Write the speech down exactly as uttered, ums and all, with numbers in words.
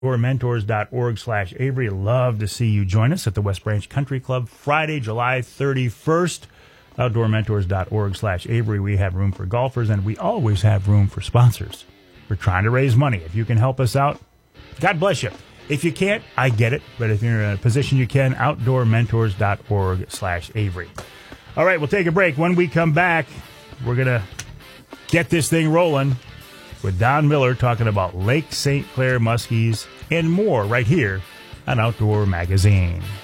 outdoormentors.org slash Avery. Love to see you join us at the West Branch Country Club Friday, July thirty-first. outdoormentors.org slash Avery. We have room for golfers, and we always have room for sponsors. We're trying to raise money. If you can help us out, God bless you. If you can't, I get it. But if you're in a position you can, outdoormentors.org slash Avery. All right, we'll take a break. When we come back, we're going to get this thing rolling with Don Miller talking about Lake Saint Clair muskies and more right here on Outdoor Magazine.